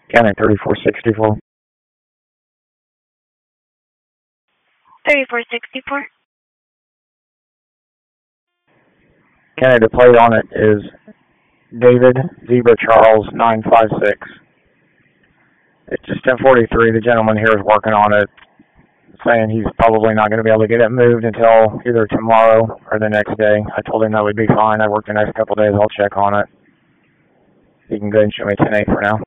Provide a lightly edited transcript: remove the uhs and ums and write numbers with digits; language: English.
County 3464. 3464. County, the plate on it is David Zebra Charles 956. It's just 1043. The gentleman here is working on it, saying he's probably not going to be able to get it moved until either tomorrow or the next day. I told him that would be fine. I work the next couple of days. I'll check on it. You can go ahead and show me 10-8 for now.